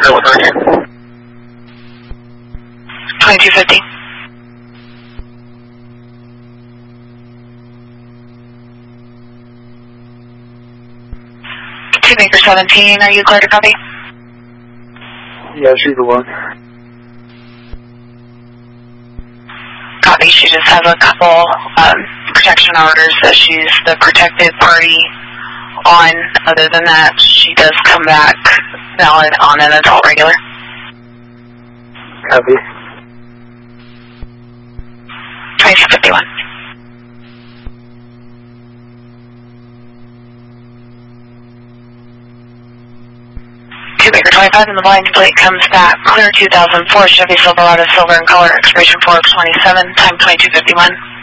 What are you? 2250. Baker 17, are you clear to copy? Yeah, she's the one. Copy, she just has a couple protection orders that she's the protected party on. Other than that, she does come back valid on an adult regular. Copy. 2251. Baker 25 and the blind plate comes back clear. 2004 Chevy Silverado silver in color, expiration 4/27, time 2251.